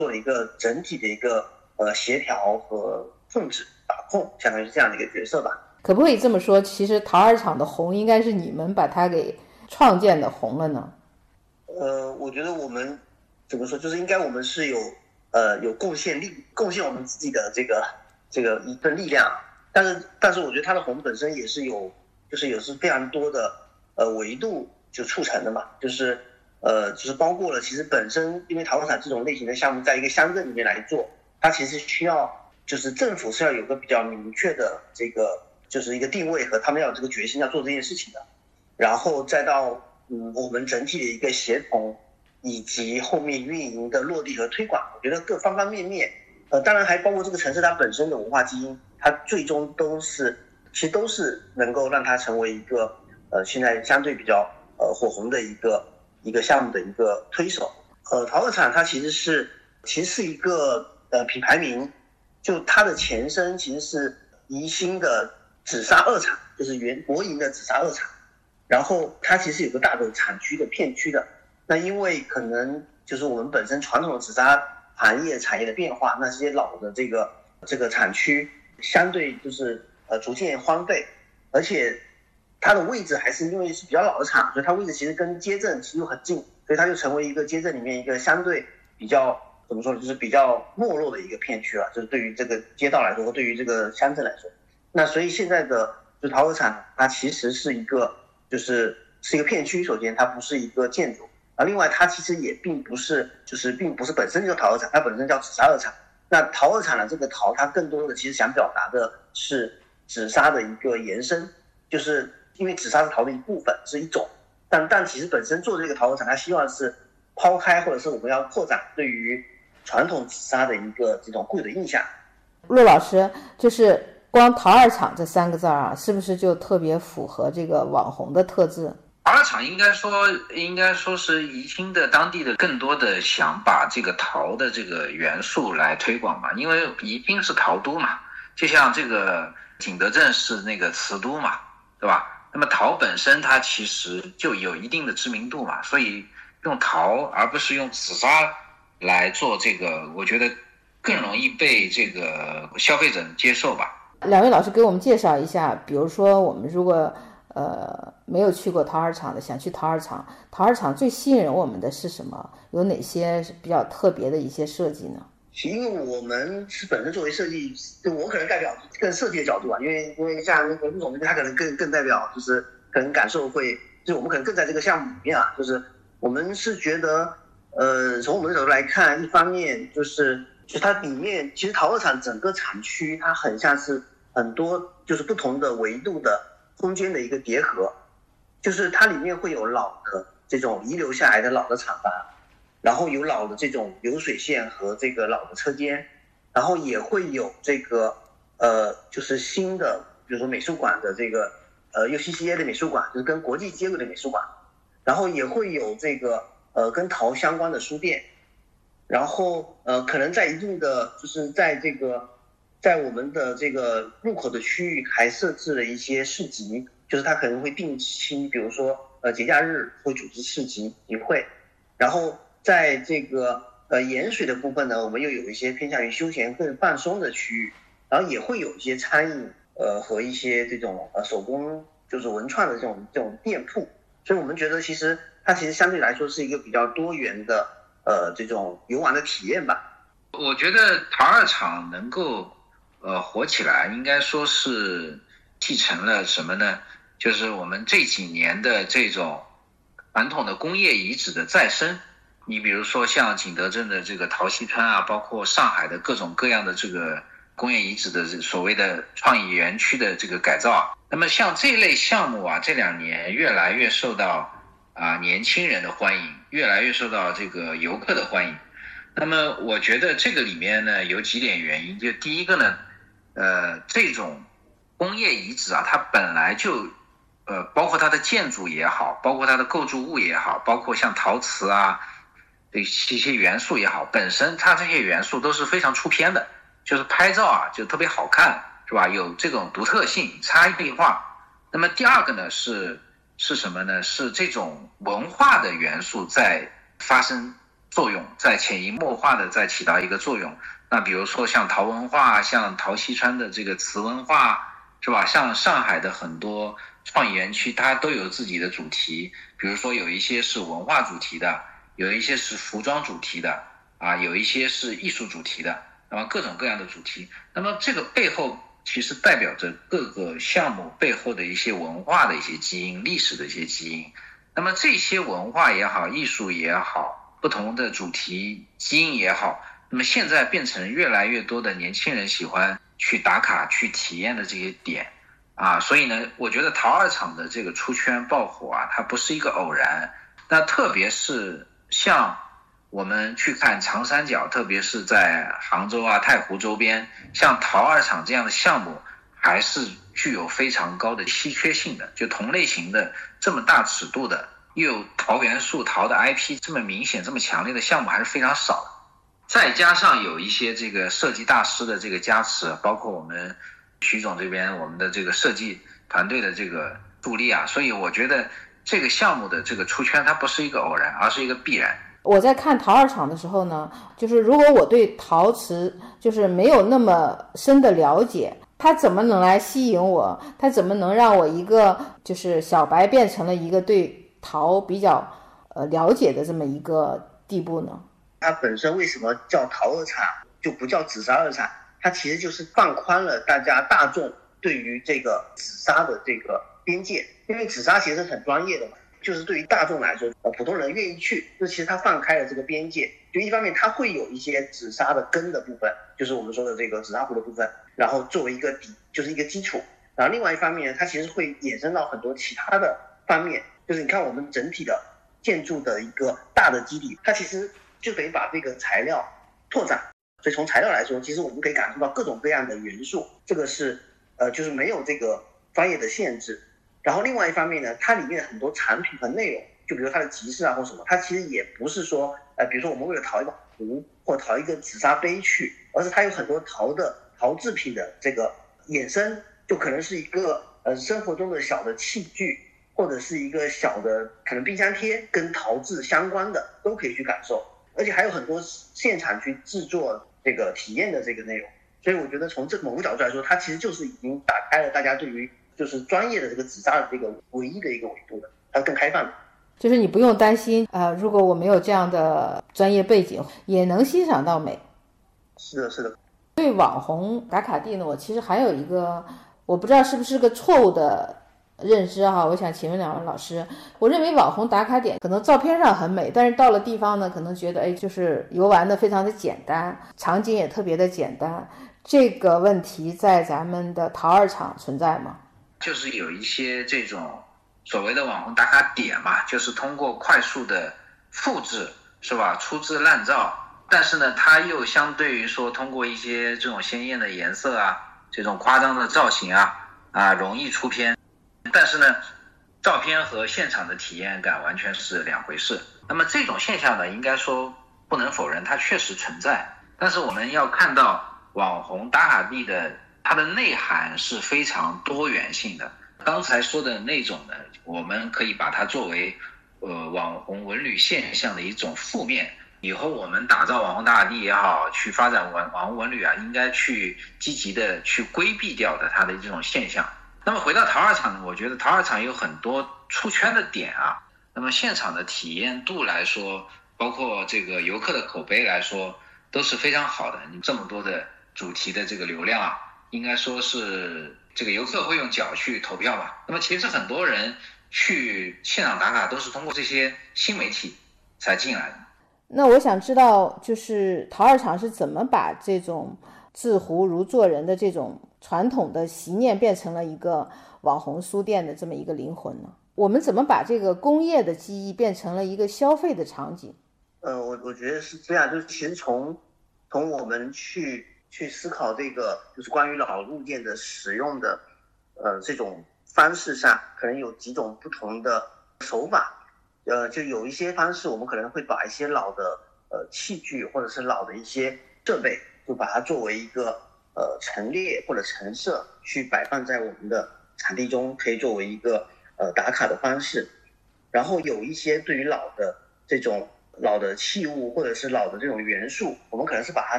做了一个整体的一个协调和控制把控，相当于是这样的一个角色吧。 可不可以这么说，其实陶二厂的红应该是你们把它给创建的红了呢？ 我觉得我们怎么说，就是应该我们是有贡献我们自己的这个一份力量，但是我觉得它的红本身也是是非常多的维度就促成的嘛，就是包括了其实本身因为陶二厂这种类型的项目在一个乡镇里面来做，它其实需要就是政府是要有个比较明确的这个就是一个定位和他们要有这个决心要做这件事情的，然后再到我们整体的一个协同以及后面运营的落地和推广，我觉得各方方面面，当然还包括这个城市它本身的文化基因，它最终其实都是能够让它成为一个现在相对比较火红的一个项目的一个推手。陶二厂它其实是一个品牌名，就它的前身其实是宜兴的紫砂二厂，就是国营的紫砂二厂。然后它其实有个大的产区的片区的，那因为可能就是我们本身传统的紫砂行业产业的变化，那这些老的这个产区相对就是逐渐荒废，而且它的位置还是因为是比较老的厂，所以它位置其实跟街镇其实又很近，所以它就成为一个街镇里面一个相对比较怎么说呢，就是比较没落的一个片区了，就是对于这个街道来说和对于这个乡镇来说，那所以现在的就陶二厂它其实是一个一个片区，首先它不是一个建筑，另外它其实也并不是本身就陶二厂，它本身叫紫砂二厂。那陶二厂的这个陶，它更多的其实想表达的是紫砂的一个延伸，就是因为紫砂是陶的一部分，是一种，但其实本身做这个陶二厂，它希望是抛开或者是我们要扩展对于传统紫砂的一个这种固有的印象。 陆老师，就是光陶二厂这3个字啊，是不是就特别符合这个网红的特质？ 陶二厂应该说是宜兴的当地的更多的想把这个陶的这个元素来推广嘛，因为宜兴是陶都嘛，就像这个景德镇是那个瓷都嘛，对吧？那么陶本身它其实就有一定的知名度嘛，所以用陶而不是用紫砂来做这个，我觉得更容易被这个消费者接受吧。 两位老师给我们介绍一下，比如说我们如果没有去过陶二厂的，想去陶二厂，陶二厂最吸引我们的是什么？有哪些比较特别的一些设计呢？ 因为我们是本身作为设计，就我可能代表更设计的角度啊，因为像那个陆总他可能更代表就是可能感受会，就是我们可能更在这个项目里面啊，就是我们是觉得从我们的角度来看，一方面就是它里面其实陶二厂整个产区它很像是很多就是不同的维度的空间的一个叠合，就是它里面会有老的这种遗留下来的老的厂房，然后有老的这种流水线和这个老的车间，然后也会有这个就是新的比如说美术馆的这个UCCA 的美术馆，就是跟国际接轨的美术馆，然后也会有这个跟陶相关的书店，然后可能在一定的就是在我们的这个入口的区域还设置了一些市集，就是它可能会定期比如说节假日会组织市集集会，然后在这个盐水的部分呢，我们又有一些偏向于休闲更放松的区域，然后也会有一些餐饮和一些这种手工就是文创的这种店铺，所以我们觉得它其实相对来说是一个比较多元的这种游玩的体验吧。 我觉得陶二厂能够火起来，应该说是继承了什么呢？就是我们这几年的这种传统的工业遗址的再生。你比如说像景德镇的这个陶溪川啊，包括上海的各种各样的这个工业遗址的所谓的创意园区的这个改造啊，那么像这类项目啊，这2年越来越受到年轻人的欢迎，越来越受到这个游客的欢迎。那么我觉得这个里面呢有几点原因，就第一个呢，这种工业遗址啊，它本来就包括它的建筑也好，包括它的构筑物也好，包括像陶瓷啊这些元素也好，本身它这些元素都是非常出片的，就是拍照啊就特别好看，是吧？有这种独特性、差异化。那么第二个呢是什么呢？是这种文化的元素在发生作用，在潜移默化的在起到一个作用。那比如说像陶文化，像陶溪川的这个瓷文化，是吧？像上海的很多创意园区，它都有自己的主题，比如说有一些是文化主题的，有一些是服装主题的，有一些是艺术主题的，那么各种各样的主题。那么这个背后其实代表着各个项目背后的一些文化的一些基因，历史的一些基因。那么这些文化也好，艺术也好，不同的主题基因也好，那么现在变成越来越多的年轻人喜欢去打卡去体验的这些点所以呢，我觉得陶二厂的这个出圈爆火它不是一个偶然。那特别是像我们去看长三角，特别是在杭州太湖周边，像陶二厂这样的项目还是具有非常高的稀缺性的，就同类型的这么大尺度的，又有陶元素陶的 IP 这么明显这么强烈的项目还是非常少的。再加上有一些这个设计大师的这个加持，包括我们徐总这边我们的这个设计团队的这个助力所以我觉得这个项目的这个出圈它不是一个偶然，而是一个必然。 我在看陶二厂的时候呢，就是如果我对陶瓷就是没有那么深的了解，它怎么能来吸引我？它怎么能让我一个就是小白变成了一个对陶比较了解的这么一个地步呢？ 它本身为什么叫陶二厂就不叫紫砂二厂？它其实就是放宽了大众对于这个紫砂的这个边界，因为紫砂其实很专业的嘛，就是对于大众来说普通人愿意去，就其实它放开了这个边界。就一方面它会有一些紫砂的根的部分，就是我们说的这个紫砂壶的部分，然后作为一个底，就是一个基础。然后另外一方面它其实会衍生到很多其他的方面，就是你看我们整体的建筑的一个大的基底，它其实就得把这个材料拓展。所以从材料来说，其实我们可以感受到各种各样的元素，这个是就是没有这个专业的限制。然后另外一方面呢，它里面很多产品和内容，就比如它的集市或什么，它其实也不是说比如说我们为了陶一个壶或陶一个紫砂杯去，而是它有很多陶制品的这个衍生，就可能是一个生活中的小的器具，或者是一个小的可能冰箱贴跟陶制相关的都可以去感受，而且还有很多现场去制作这个体验的这个内容。所以我觉得从这个某个角度来说，它其实就是已经打开了大家对于就是专业的这个紫砂的这个唯一的一个维度的，它更开放的。 就是你不用担心如果我没有这样的专业背景也能欣赏到美。 是的是的。 对网红打卡地呢，我其实还有一个我不知道是不是个错误的认知我想请问两位老师，我认为网红打卡点可能照片上很美，但是到了地方呢，可能觉得就是游玩的非常的简单，场景也特别的简单，这个问题在咱们的陶二厂存在吗？ 就是有一些这种所谓的网红打卡点嘛，就是通过快速的复制是吧，粗制滥造，但是呢它又相对于说通过一些这种鲜艳的颜色这种夸张的造型容易出片。但是呢照片和现场的体验感完全是两回事。那么这种现象呢，应该说不能否认它确实存在，但是我们要看到网红打卡地的它的内涵是非常多元性的。刚才说的那种呢，我们可以把它作为网红文旅现象的一种负面。以后我们打造网红打卡地也好，去发展网红文旅应该去积极的去规避掉的它的这种现象。那么回到陶二厂呢，我觉得陶二厂有很多出圈的点那么现场的体验度来说，包括这个游客的口碑来说，都是非常好的。你这么多的主题的这个流量应该说是这个游客会用脚去投票吧。那么其实很多人去现场打卡都是通过这些新媒体才进来的。 那我想知道，就是陶二厂是怎么把这种制壶如做人的这种传统的习念变成了一个网红书店的这么一个灵魂呢？我们怎么把这个工业的技艺变成了一个消费的场景？ 我觉得是这样，就是其实从我们去思考这个就是关于老物件的使用的这种方式上，可能有几种不同的手法。就有一些方式我们可能会把一些老的器具或者是老的一些设备，就把它作为一个陈列或者陈设去摆放在我们的场地中，可以作为一个打卡的方式。然后有一些对于老的这种老的器物或者是老的这种元素，我们可能是把它